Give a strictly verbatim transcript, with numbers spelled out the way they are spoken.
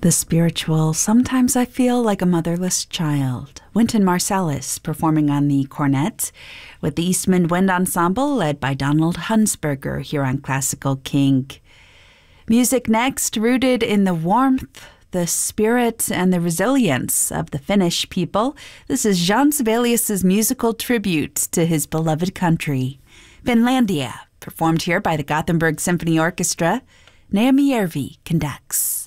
The spiritual Sometimes I Feel Like a Motherless Child. Wynton Marsalis performing on the cornet with the Eastman Wind Ensemble led by Donald Hunsberger here on Classical King. Music next, rooted in the warmth, the spirit, and the resilience of the Finnish people. This is Jean Sibelius's musical tribute to his beloved country, Finlandia, performed here by the Gothenburg Symphony Orchestra. Naomi Järvi conducts.